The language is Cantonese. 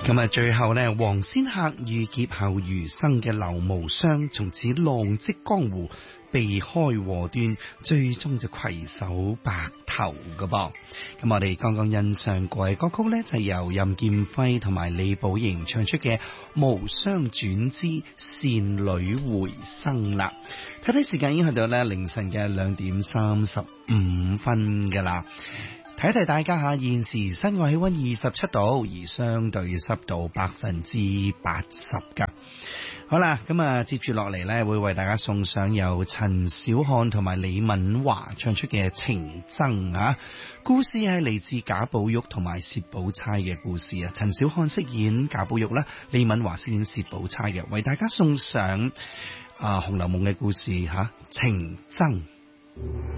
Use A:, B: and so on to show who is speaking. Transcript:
A: 咁啊，最後呢，黃仙客遇劫後餘生嘅劉無雙，從此浪迹江湖，避開禍端，最終就携手白頭㗎噃。咁我哋剛剛欣賞過嘅歌曲呢，就係由任劍輝同埋李寶瑩唱出嘅《無雙轉之倩女回生》啦。睇睇時間已經去到呢凌晨嘅2:35㗎啦。提提大家下，現時室外氣溫27度，而相對濕度80%噶。好啦，咁啊，接住落嚟呢，會為大家送上由陳小漢同埋李敏華唱出嘅情僧啊。故事係嚟自賈寶玉同埋薛寶釵嘅故事啊。陳小漢飾演賈寶玉啦，李敏華飾演薛寶釵嘅，為大家送上《紅樓夢》嘅故事吓，情僧。